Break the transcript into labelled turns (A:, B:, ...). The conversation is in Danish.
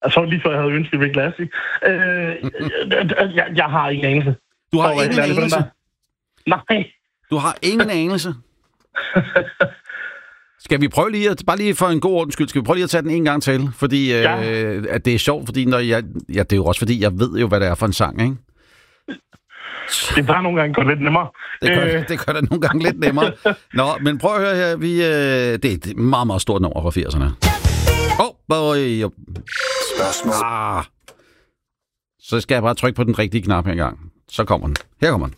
A: Jeg så lige før, jeg havde ønsket Rick Lassie. Jeg har ingen anelse.
B: Du har ingen anelse?
A: Nej.
B: Du har ingen anelse? Skal vi prøve lige, bare lige for en god ordens skyld, skal vi prøve lige at tage den en gang til? Fordi at det er sjovt, fordi når det er jo også fordi, jeg ved jo, hvad det er for en sang, ikke?
A: Det bare nogle gange går lidt nemmere.
B: Det gør det nogle gange lidt nemmere. Nå, men prøv at høre her. Det er et meget, meget stort nummer fra 80'erne. Spørgsmål. Så skal jeg bare trykke på den rigtige knap her engang. Så kommer den. Her kommer den.